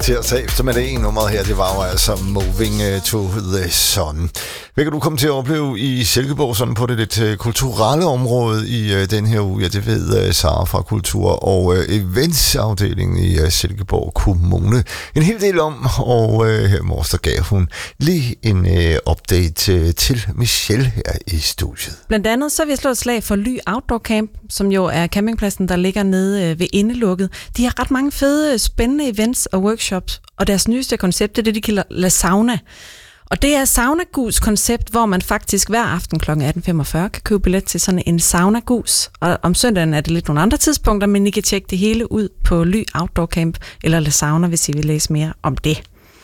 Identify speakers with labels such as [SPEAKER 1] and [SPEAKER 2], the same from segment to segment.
[SPEAKER 1] tirsdag eftermiddag. Nummeret her, det var jo altså Moving to the Sun. Hvad kan du komme til at opleve i Silkeborg sådan på det lidt kulturelle område i den her uge? Ja, det ved Sara fra Kultur- og Eventsafdelingen i Silkeborg Kommune en hel del om, og her i morges der gav hun lige en update til Michelle her i studiet.
[SPEAKER 2] Blandt andet så vil jeg slå et slag for Ly Outdoor Camp, som jo er campingpladsen, der ligger nede ved Indelukket. De har ret mange fede, spændende events og workshops, og deres nyeste koncept er det, de kalder La Sauna. Og det er Saunagus koncept, hvor man faktisk hver aften kl. 18.45 kan købe billet til sådan en saunagus. Og om søndagen er det lidt nogle andre tidspunkter, men I kan tjekke det hele ud på Ly Outdoor Camp eller La Sauna, hvis I vil læse mere om det.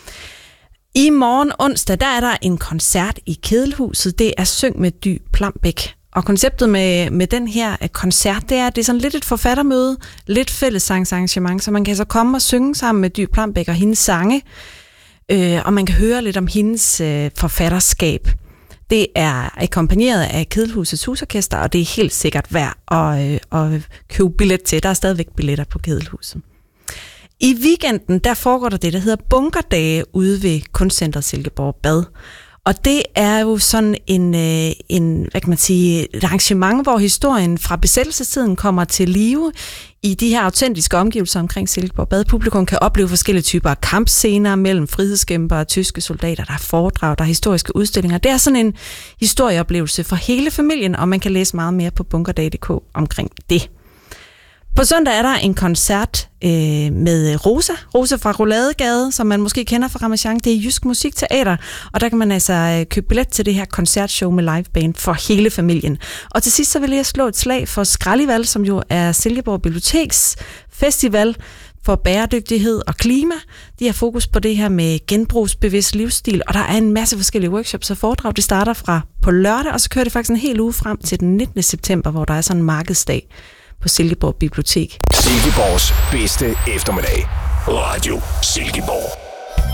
[SPEAKER 2] I morgen onsdag, der er der en koncert i Kedelhuset. Det er Syng med Dy Plambæk. Og konceptet med den her koncert, det er sådan lidt et forfattermøde, lidt fællessangsarrangement, så man kan så komme og synge sammen med Dy Plambæk og hendes sange, og man kan høre lidt om hendes forfatterskab. Det er akkompagneret af Kedelhusets Husorkester, og det er helt sikkert værd at købe billet til. Der er stadigvæk billetter på Kedelhuset. I weekenden, der foregår der hedder Bunkerdage ude ved Kunstcentret Silkeborg Bad. Og det er jo sådan hvad kan man sige, et arrangement, hvor historien fra besættelsestiden kommer til live i de her autentiske omgivelser omkring Silkeborg Bad. Publikum kan opleve forskellige typer af kampscener mellem frihedskæmpere og tyske soldater. Der er foredrag, der er historiske udstillinger. Det er sådan en historieoplevelse for hele familien, og man kan læse meget mere på bunkerdage.dk omkring det. På søndag er der en koncert med Rosa fra Rouladegade, som man måske kender fra Ramachan. Det er Jysk Musikteater, og der kan man altså købe billet til det her koncertshow med liveband for hele familien. Og til sidst så vil jeg slå et slag for Skraldival, som jo er Silkeborg Biblioteks festival for bæredygtighed og klima. De har fokus på det her med genbrugsbevidst livsstil, og der er en masse forskellige workshops og foredrag. Det starter fra på lørdag, og så kører det faktisk en hel uge frem til den 19. september, hvor der er sådan en markedsdag på Silkeborg Bibliotek.
[SPEAKER 3] Silkeborgs bedste eftermiddag. Radio Silkeborg.